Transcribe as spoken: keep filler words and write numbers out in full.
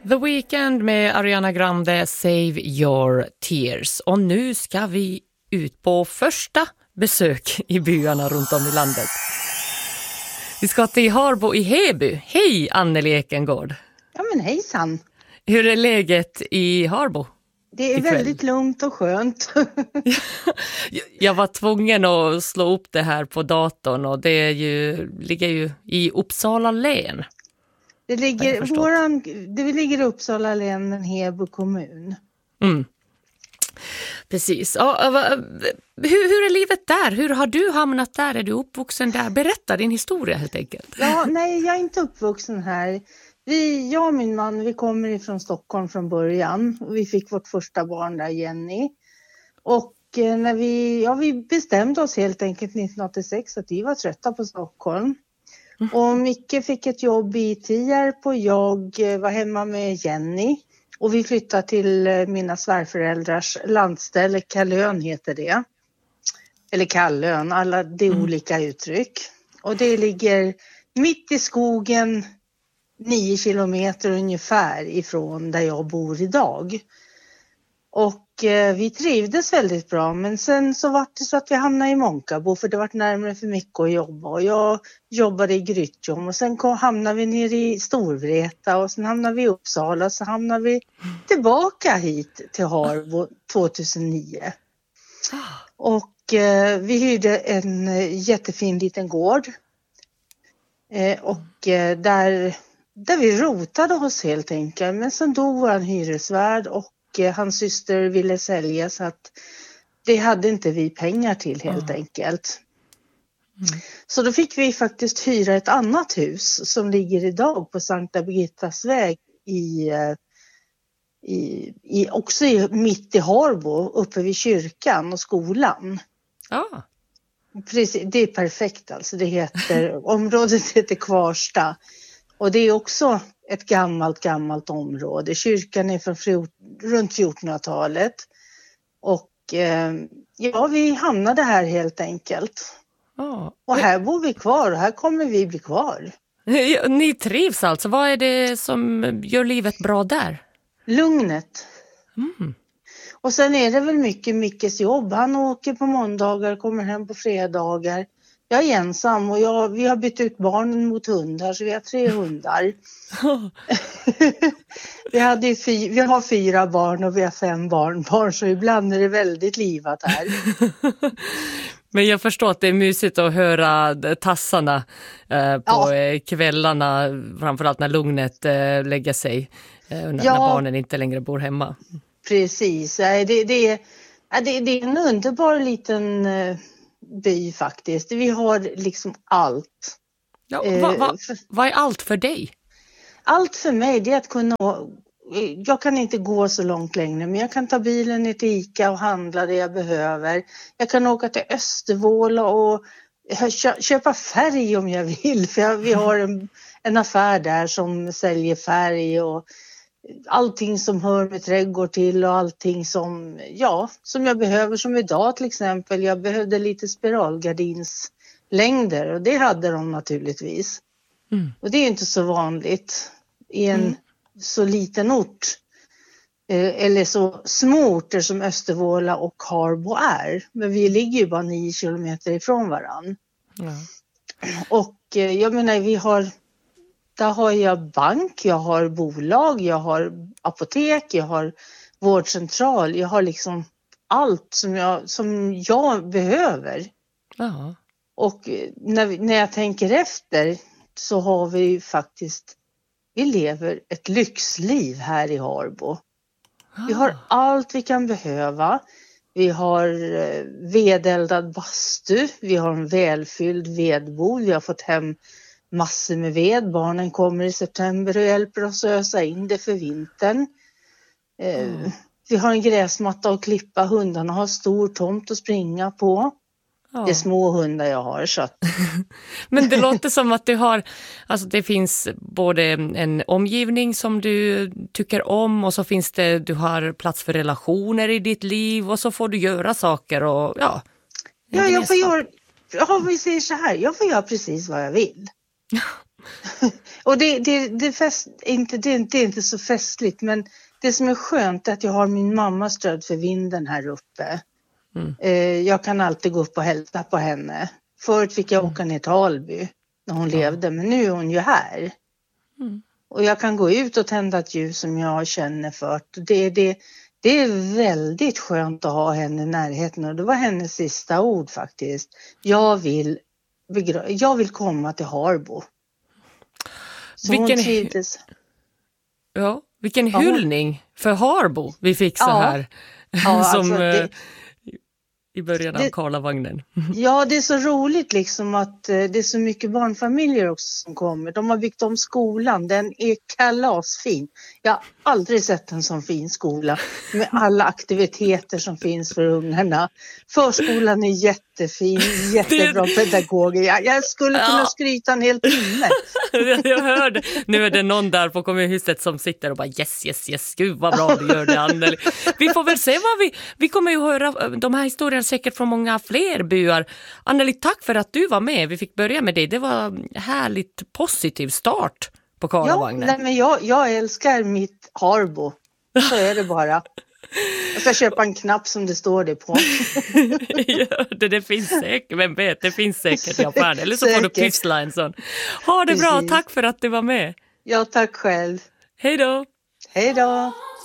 The Weeknd med Ariana Grande, Save Your Tears. Och nu ska vi ut på första besök i byarna runt om i landet. Vi ska till Harbo i Heby. Hej Anneli Ekengård. Ja men hejsan. Hur är läget i Harbo? Det är ikväll? Väldigt lugnt och skönt. Jag var tvungen att slå upp det här på datorn och det är ju, ligger ju i Uppsala län. Det ligger, våran, det ligger i Uppsala län, men Heby kommun. Mm. Precis. Ja, hur, hur är livet där? Hur har du hamnat där? Är du uppvuxen där? Berätta din historia helt enkelt. Ja, nej, jag är inte uppvuxen här. Vi, jag och min man, vi kommer ifrån Stockholm från början. Vi fick vårt första barn där, Jenny. Och när vi, ja, vi bestämde oss helt enkelt nittonhundraåttiosex att vi var trötta på Stockholm. Mm. Och Micke fick ett jobb i Tierp och jag var hemma med Jenny. Och vi flyttade till mina svärföräldrars landställe, Kallön heter det. Eller Kallön, alla det är mm. olika uttryck. Och det ligger mitt i skogen, nio kilometer ungefär ifrån där jag bor idag. Och eh, vi trivdes väldigt bra, men sen så var det så att vi hamnade i Månkabo för det var närmare för mycket att jobba. Och jag jobbade i Grytjom och sen kom, hamnade vi ner i Storvreta och sen hamnade vi i Uppsala och så hamnade vi tillbaka hit till Harbo tjugohundranio. Och eh, vi hyrde en eh, jättefin liten gård. Eh, och eh, där, där vi rotade oss helt enkelt, men sen dog vår hyresvärd och hans syster ville sälja så att det hade inte vi pengar till helt mm. enkelt. Mm. Så då fick vi faktiskt hyra ett annat hus som ligger idag på Sankta Birgittas väg i, i, i, också i, mitt i Harbo uppe vid kyrkan och skolan. Ah. Precis, det är perfekt alltså. Det heter, området heter Kvarsta. Och det är också ett gammalt, gammalt område. Kyrkan är från fjort, runt fjortonhundratalet. Och eh, ja, vi hamnade här helt enkelt. Oh. Och här bor vi kvar och här kommer vi bli kvar. Ni trivs alltså. Vad är det som gör livet bra där? Lugnet. Mm. Och sen är det väl mycket Mickes jobb. Han åker på måndagar, kommer hem på fredagar. Jag är ensam och jag, vi har bytt ut barnen mot hundar så vi har tre hundar. vi, hade fy, vi har fyra barn och vi har fem barnbarn så ibland är det väldigt livat här. Men jag förstår att det är mysigt att höra tassarna eh, på ja. kvällarna, framförallt när lugnet eh, lägger sig eh, när, ja. när barnen inte längre bor hemma. Precis, det, det, det, det, det är en underbar liten... Eh, by faktiskt. Vi har liksom allt. Ja, vad, vad, vad är allt för dig? Allt för mig det är att kunna... Jag kan inte gå så långt längre men jag kan ta bilen ner till Ica och handla det jag behöver. Jag kan åka till Östervåla och köpa färg om jag vill. För jag, vi har en, en affär där som säljer färg och allting som hör med trädgård till och allting som, ja, som jag behöver som idag till exempel. Jag behövde lite spiralgardinslängder och det hade de naturligtvis. Mm. Och det är inte så vanligt i en mm. så liten ort eh, eller så små orter som Östervåla och Harbo är. Men vi ligger ju bara nio kilometer ifrån varann. Mm. Och eh, jag menar vi har Där har jag bank, jag har bolag, jag har apotek, jag har vårdcentral. Jag har liksom allt som jag, som jag behöver. Aha. Och när, när jag tänker efter så har vi faktiskt, vi lever ett lyxliv här i Harbo. Ah. Vi har allt vi kan behöva. Vi har vedeldad bastu, vi har en välfylld vedbod, vi har fått hem massor med ved. Barnen kommer i september och hjälper oss att ösa in det för vintern. Mm. Eh, vi har en gräsmatta att klippa. Hundarna har stor tomt att springa på. Ja. Det är små hundar jag har. Så att... Men det låter som att du har, alltså det finns både en omgivning som du tycker om och så finns det, du har plats för relationer i ditt liv och så får du göra saker och ja. Ja, jag får göra, ja, vi säger så här, jag får göra precis vad jag vill. Och det, det, det, fest, inte, det, det är inte så festligt, men det som är skönt är att jag har min mammas stöd för vinden här uppe. Mm. Eh, jag kan alltid gå upp och hälsa på henne. Förut fick jag åka ner till Alby när hon ja. levde, men nu är hon ju här. Mm. Och jag kan gå ut och tända ett ljus som jag känner för. Det, det, det är väldigt skönt att ha henne i närheten, och det var hennes sista ord faktiskt. Jag vill, begra- jag vill komma till Harbo. Så vilken, hon trivdes. Ja, vilken ja. hyllning för Harbo vi fick så ja. här. Ja, som alltså det, i början det, av Karlavagnen. Ja, det är så roligt liksom att det är så mycket barnfamiljer också som kommer. De har byggt om skolan, den är kalasfin. Jag har aldrig sett en sån fin skola med alla aktiviteter som finns för ungarna. Förskolan är jättefin, jättebra pedagoger. Jag, jag skulle kunna ja. skryta en hel timme. Jag hörde, nu är det någon där på kommunhuset som sitter och bara yes, yes, yes, gud vad bra du gör det, Anneli. Vi får väl se vad vi, vi kommer ju höra de här historierna säkert från många fler byar. Anneli, tack för att du var med. Vi fick börja med dig. Det var en härligt positiv start på Karlavagnen. Ja, nej, men jag, jag älskar mitt Harbo. Så är det bara. Jag ska köpa en knapp som det står det på. Ja, det, det finns säkert, vem vet, det finns säkert i affären. Eller så får du pyssla en sån. Ha det Precis. bra, tack för att du var med. Ja, tack själv. Hej då. Hej då.